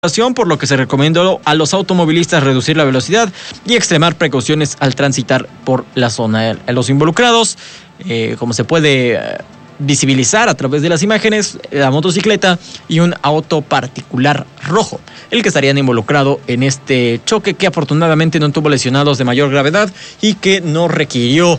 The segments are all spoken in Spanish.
por lo que se recomendó a los automovilistas reducir la velocidad y extremar precauciones al transitar por la zona. Los involucrados, como se puede visibilizar a través de las imágenes, la motocicleta y un auto particular rojo, el que estarían involucrado en este choque, que afortunadamente no tuvo lesionados de mayor gravedad y que no requirió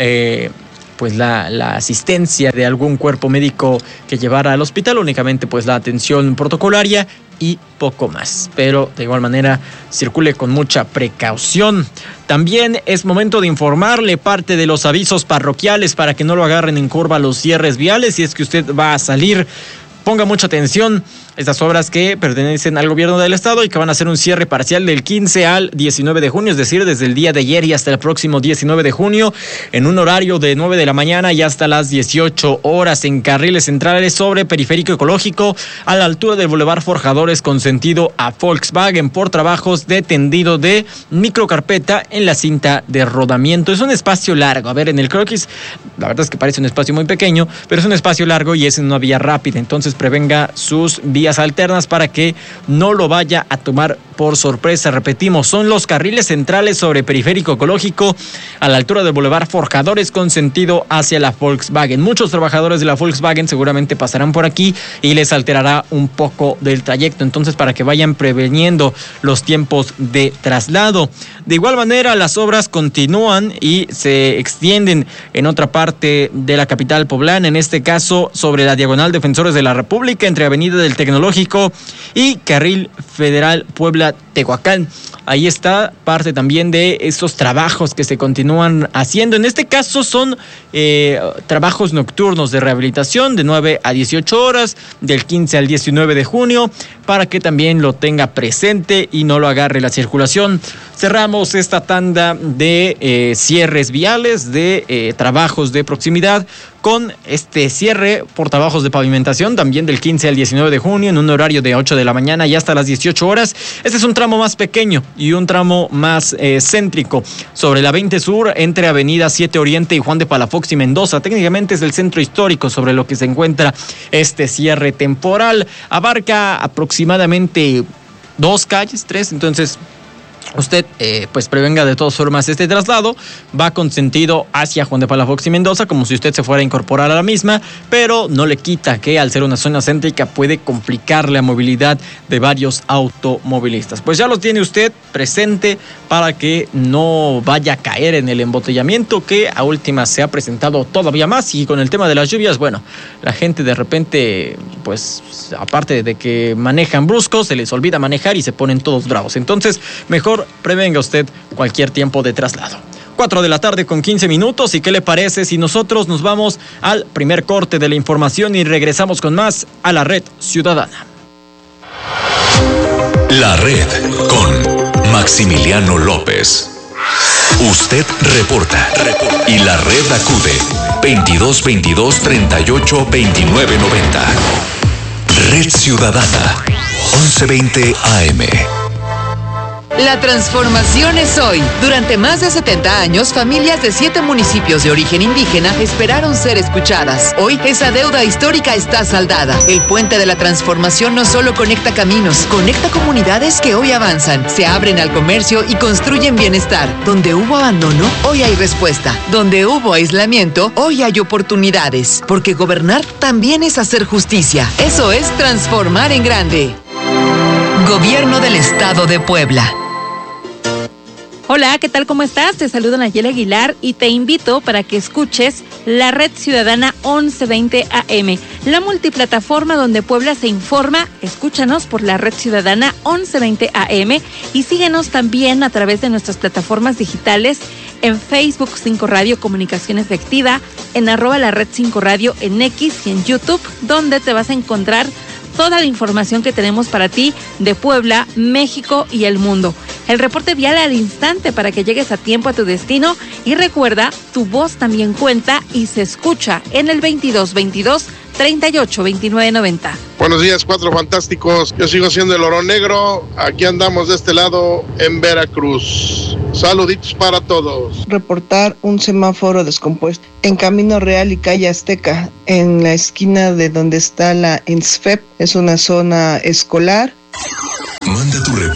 pues la asistencia de algún cuerpo médico que llevara al hospital, únicamente pues la atención protocolaria y poco más. Pero de igual manera circule con mucha precaución. También es momento de informarle parte de los avisos parroquiales para que no lo agarren en curva los cierres viales. Si es que usted va a salir, ponga mucha atención. Estas obras que pertenecen al gobierno del estado y que van a hacer un cierre parcial del 15 al 19 de junio, es decir, desde el día de ayer y hasta el próximo 19 de junio, en un horario de 9 de la mañana y hasta las 18 horas en carriles centrales sobre Periférico Ecológico, a la altura del Boulevard Forjadores con sentido a Volkswagen, por trabajos de tendido de microcarpeta en la cinta de rodamiento. Es un espacio largo. A ver, en el croquis, la verdad es que parece un espacio muy pequeño, pero es un espacio largo y es en una vía rápida. Entonces prevenga sus vías alternas para que no lo vaya a tomar por sorpresa. Repetimos, son los carriles centrales sobre Periférico Ecológico a la altura del Boulevard Forjadores con sentido hacia la Volkswagen. Muchos trabajadores de la Volkswagen seguramente pasarán por aquí y les alterará un poco del trayecto. Entonces, para que vayan preveniendo los tiempos de traslado. De igual manera, las obras continúan y se extienden en otra parte de la capital poblana, en este caso sobre la diagonal Defensores de la República, entre Avenida del Tecnológico y Carril Federal Puebla-Tehuacán. Ahí está parte también de estos trabajos que se continúan haciendo. En este caso son trabajos nocturnos de rehabilitación de 9 a 18 horas, del 15 al 19 de junio, para que también lo tenga presente y no lo agarre la circulación. Cerramos esta tanda de cierres viales, de trabajos de proximidad, con este cierre por trabajos de pavimentación también del 15 al 19 de junio en un horario de 8 de la mañana y hasta las 18 horas. Este es un tramo más pequeño y un tramo más céntrico sobre la 20 Sur entre Avenida 7 Oriente y Juan de Palafox y Mendoza. Técnicamente es el centro histórico sobre lo que se encuentra este cierre temporal. Abarca aproximadamente 2 calles, 3, entonces usted pues prevenga de todas formas este traslado. Va con sentido hacia Juan de Palafox y Mendoza, como si usted se fuera a incorporar a la misma, pero no le quita que al ser una zona céntrica puede complicar la movilidad de varios automovilistas. Pues ya lo tiene usted presente para que no vaya a caer en el embotellamiento que a última se ha presentado todavía más. Y con el tema de las lluvias, bueno, la gente de repente, pues aparte de que manejan bruscos, se les olvida manejar y se ponen todos bravos. Entonces, mejor prevenga usted cualquier tiempo de traslado. 4 de la tarde con 15 minutos. ¿Y qué le parece si nosotros nos vamos al primer corte de la información y regresamos con más a la Red Ciudadana? La Red con Maximiliano López. Usted reporta y la Red acude 2222 38 29 90. Red Ciudadana 1120 AM. La transformación es hoy. Durante más de 70 años, familias de 7 municipios de origen indígena esperaron ser escuchadas. Hoy, esa deuda histórica está saldada. El puente de la transformación no solo conecta caminos, conecta comunidades que hoy avanzan, se abren al comercio y construyen bienestar. Donde hubo abandono, hoy hay respuesta. Donde hubo aislamiento, hoy hay oportunidades. Porque gobernar también es hacer justicia. Eso es transformar en grande. Gobierno del Estado de Puebla. Hola, ¿qué tal? ¿Cómo estás? Te saluda Nayeli Aguilar y te invito para que escuches la Red Ciudadana 1120 AM, la multiplataforma donde Puebla se informa. Escúchanos por la Red Ciudadana 1120 AM y síguenos también a través de nuestras plataformas digitales en Facebook 5 Radio Comunicación Efectiva, en @la Red 5 Radio en X y en YouTube, donde te vas a encontrar toda la información que tenemos para ti de Puebla, México y el mundo. El reporte vial al instante para que llegues a tiempo a tu destino. Y recuerda, tu voz también cuenta y se escucha en el 2222 38 29 90. Buenos días, Cuatro Fantásticos. Yo sigo siendo el Oro Negro. Aquí andamos de este lado en Veracruz. Saluditos para todos. Reportar un semáforo descompuesto en Camino Real y Calle Azteca, en la esquina de donde está la INSFEP. Es una zona escolar.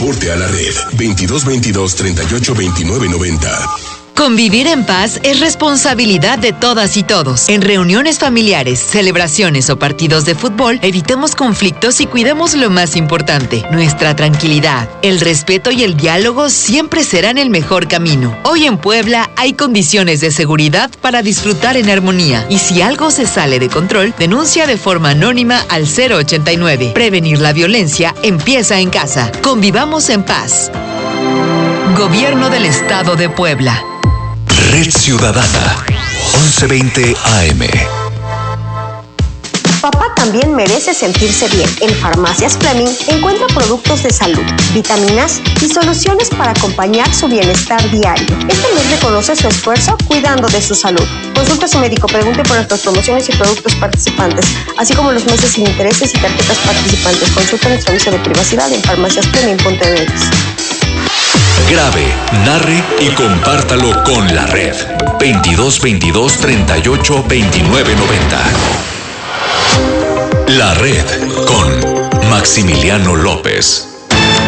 Reporte a la red 2222-382990. Convivir en paz es responsabilidad de todas y todos. En reuniones familiares, celebraciones o partidos de fútbol, evitemos conflictos y cuidemos lo más importante, nuestra tranquilidad. El respeto y el diálogo siempre serán el mejor camino. Hoy en Puebla hay condiciones de seguridad para disfrutar en armonía. Y si algo se sale de control, denuncia de forma anónima al 089. Prevenir la violencia empieza en casa. Convivamos en paz. Gobierno del Estado de Puebla. Red Ciudadana, 1120 AM. Papá también merece sentirse bien. En Farmacias Fleming encuentra productos de salud, vitaminas y soluciones para acompañar su bienestar diario. Este mes reconoce su esfuerzo cuidando de su salud. Consulte a su médico, pregunte por nuestras promociones y productos participantes, así como los meses sin intereses y tarjetas participantes. Consulta nuestro aviso de privacidad en farmaciasfleming.mx. Grabe, narre y compártalo con la red. 2222-382990. La red con Maximiliano López.